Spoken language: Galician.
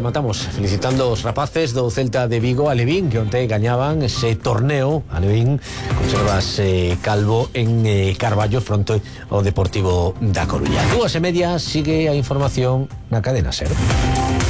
rematamos felicitando os rapaces do Celta de Vigo a Levín, que onte gañaban ese torneo. A Levín conservas Calvo en Carballo fronte ao Deportivo da Coruña. 2:30, sigue a información na cadena SER.